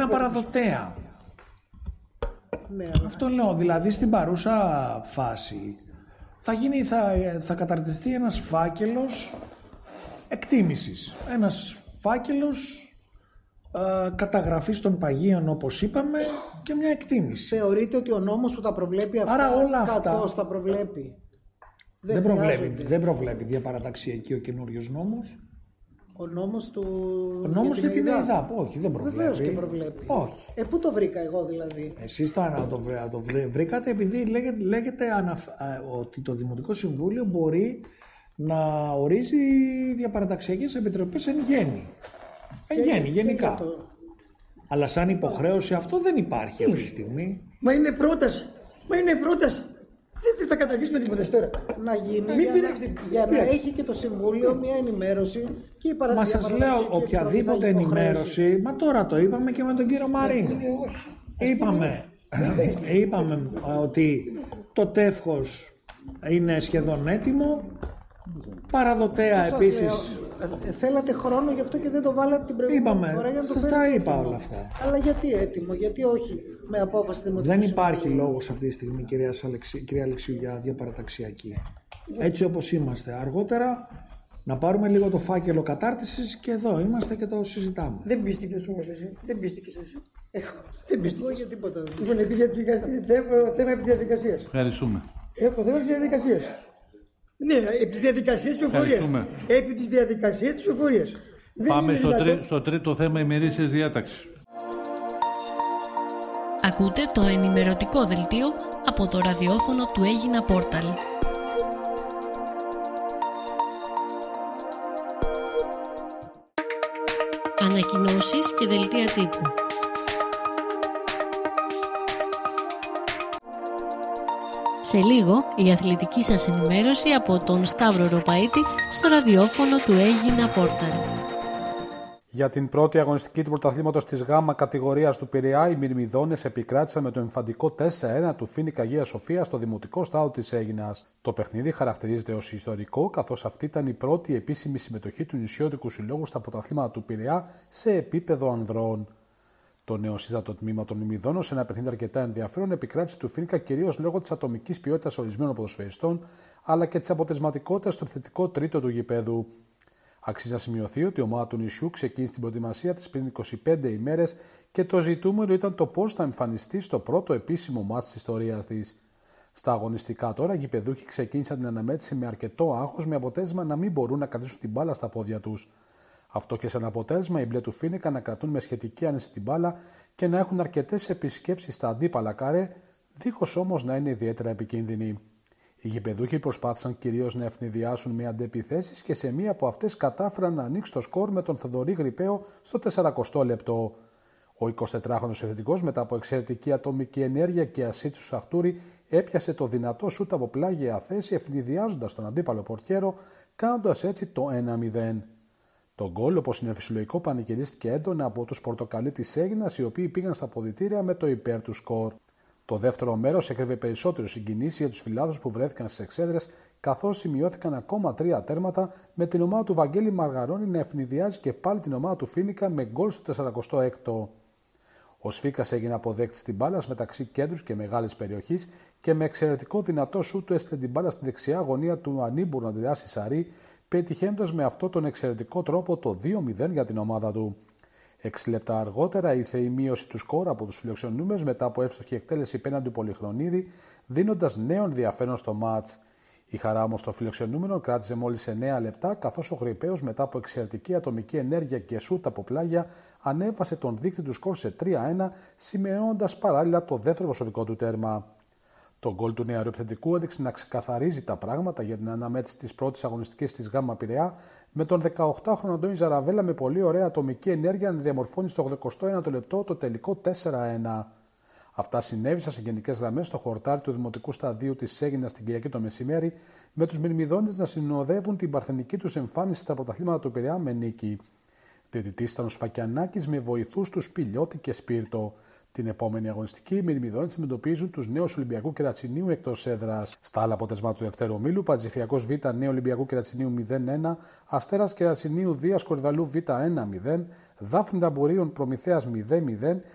ένα παραδοτέα. Ναι, αυτό λέω, δηλαδή στην παρούσα φάση θα καταρτιστεί ένας φάκελος εκτίμησης, ένας φάκελος καταγραφής των παγίων όπως είπαμε και μια εκτίμηση. Θεωρείτε ότι ο νόμος που τα προβλέπει αυτά, άρα όλα αυτά τα προβλέπει? Δεν προβλέπει διαπαραταξιακή ο καινούριος νόμος. Ο νόμος για την ΕΙΔΑΠ, όχι, δεν προβλέπει. Βεβαίως και προβλέπει. Όχι. Πού το βρήκα εγώ δηλαδή? Εσείς το βρήκατε επειδή λέγεται ότι το Δημοτικό Συμβούλιο μπορεί να ορίζει διαπαραταξιακές επιτροπές εν γέννη. Γενικά. Αλλά σαν υποχρέωση αυτό δεν υπάρχει αυτή τη στιγμή. Μα είναι πρόταση. Δεν θα καταργήσουμε τίποτα τώρα. Να γίνει για να έχει και το Συμβούλιο μια ενημέρωση και η Μα σας λέω, οποιαδήποτε ενημέρωση, μα τώρα το είπαμε και με τον κύριο Μαρίνο. Είπαμε ότι το τεύχος είναι σχεδόν έτοιμο, παραδοτέα επίσης. Θέλατε χρόνο γι' αυτό και δεν το βάλατε την προηγούμενη φορά για να το σας τα είπα όλα αυτά. Αλλά γιατί έτοιμο, γιατί όχι με απόφαση δημοτικού? Δεν υπάρχει λόγος αυτή τη στιγμή, κυρία Αλεξίου, για διαπαραταξιακή. Έτσι όπως είμαστε. Αργότερα να πάρουμε λίγο το φάκελο κατάρτισης και εδώ είμαστε και το συζητάμε. Δεν πίστηκες όμως εσύ. Δεν πίστηκες εσύ. Δεν πίστηκες για τίποτα. Λοιπόν, θέμα επί διαδικασίας. Ευχαριστούμε. Έχω θέμα επί διαδικασίας. Ναι, επί της διαδικασίας της ψηφοφορίας. Επί της διαδικασίας της ψηφοφορίας. Πάμε στο τρίτο θέμα ημερήσιας διάταξης. Ακούτε το ενημερωτικό δελτίο από το ραδιόφωνο του Έγινα Πόρταλ. Ανακοινώσεις και δελτία τύπου. Σε λίγο, η αθλητική σας ενημέρωση από τον Σταύρο Ροπαίτη στο ραδιόφωνο του Έγινα Πόρταλ. Για την πρώτη αγωνιστική του πρωταθλήματος της ΓΑΜΑ κατηγορίας του Πειραιά, οι Μυρμηδόνες επικράτησαν με το εμφαντικό 4-1 του Φοίνικα Αγία Σοφία στο Δημοτικό Στάδιο της Αίγινας. Το παιχνίδι χαρακτηρίζεται ως ιστορικό, καθώς αυτή ήταν η πρώτη επίσημη συμμετοχή του νησιώτικου συλλόγου στα πρωταθλήματα του Πειραιά σε επίπεδο ανδρών. Το νεοσύστατο τμήμα των Μυρμηδόνων, σε ένα παιχνίδι αρκετά ενδιαφέρον, επικράτησε του Φοίνικα κυρίως λόγω της ατομικής ποιότητας ορισμένων ποδοσφαιριστών, αλλά και της αποτελεσματικότητας στο θετικό τρίτο του γηπέδου. Αξίζει να σημειωθεί ότι η ομάδα του νησιού ξεκίνησε την προετοιμασία της πριν 25 ημέρες και το ζητούμενο ήταν το πώς θα εμφανιστεί στο πρώτο επίσημο μάτς της ιστορίας της. Στα αγωνιστικά τώρα, οι γηπεδούχοι ξεκίνησαν την αναμέτρηση με αρκετό άγχος, με αποτέλεσμα να μην μπορούν να κρατήσουν την μπάλα στα πόδια τους. Αυτό και σαν αποτέλεσμα, οι μπλε του Φοίνικα να κρατούν με σχετική άνεση την μπάλα και να έχουν αρκετές επισκέψεις στα αντίπαλα καρέ, δίχως όμως να είναι ιδιαίτερα επικίνδυνοι. Οι γηπεδούχοι προσπάθησαν κυρίως να ευνηδιάσουν με αντεπιθέσεις και σε μία από αυτές κατάφεραν να ανοίξει το σκορ με τον Θοδωρή Γρυπαίο στο 40ο λεπτό. Ο 24χρονος επιθετικός, μετά από εξαιρετική ατομική ενέργεια και ασή του Σαχτούρη, έπιασε το δυνατό σούτ από πλάγια θέση, ευνηδιάζοντας τον αντίπαλο πορτιέρο, κάνοντας έτσι το 1-0. Το γκολ, όπως είναι φυσιολογικό, πανηγυρίστηκε έντονα από τους πορτοκαλί της Αίγινας, οι οποίοι πήγαν στα αποδυτήρια με το υπέρ του σκορ. Το δεύτερο μέρος έκρυβε περισσότερο συγκινήσεις για τους φιλάδους που βρέθηκαν στις εξέδρες, καθώς σημειώθηκαν ακόμα 3 τέρματα, με την ομάδα του Βαγγέλη Μαργαρώνη να ευνηδιάζει και πάλι την ομάδα του Φοίνικα με γκολ στο 46ο. Ο Σφίκας έγινε αποδέκτης την μπάλα μεταξύ κέντρους και μεγάλης περιοχής και με εξαιρετικό δυνατό σούτ του έστειλε την μπάλα στη δεξιά γωνία του ανήμπουρου να αντιδράσει Σαρή, πετυχαίνοντας με αυτό τον εξαιρετικό τρόπο το 2-0 για την ομάδα του. 6 λεπτά αργότερα ήρθε η μείωση του σκορ από τους φιλοξενούμενους μετά από εύστοχη εκτέλεση πέναντι του Πολυχρονίδη, δίνοντας νέο ενδιαφέρον στο μάτς. Η χαρά όμως των φιλοξενούμενων κράτησε μόλις 9 λεπτά, καθώς ο Γρυπαίος μετά από εξαιρετική ατομική ενέργεια και σούτ από πλάγια ανέβασε τον δείκτη του σκορ σε 3-1, σημειώνοντας παράλληλα το δεύτερο προσωπικό του τέρμα. Το γκολ του νεαρού επιθετικού έδειξε να ξεκαθαρίζει τα πράγματα για την αναμέτρηση της πρώτης αγωνιστικής της ΓΑΜΑ Πειραιά, με τον 18χρονο Αντώνη Ζαραβέλα με πολύ ωραία ατομική ενέργεια να διαμορφώνει στο 81ο λεπτό το τελικό 4-1. Αυτά συνέβησαν σε γενικές γραμμές στο χορτάρι του Δημοτικού Σταδίου της Αίγινας την Κυριακή το μεσημέρι, με τους Μυρμηδόνες να συνοδεύουν την παρθενική τους εμφάνιση στα πρωταθλήματα του Πειραιά με νίκη. Διαιτητής ήταν ο Σφακιανάκης με βοηθούς του Πιλιώτη και Σπίρτο. Την επόμενη αγωνιστική, οι Μυρμηδόνες αντιμετωπίζουν τους νέους Ολυμπιακού Κερατσινίου εκτός έδρας. Στα άλλα αποτελέσματα του δευτέρου ομίλου, Παντζηφιακός Β Νέο Ολυμπιακού Κερατσινίου 0-1, Αστέρας Κερατσινίου Δίας Κορυδαλού Β 1-0, Δάφνη Ταμπουρίων Προμηθέας 0-0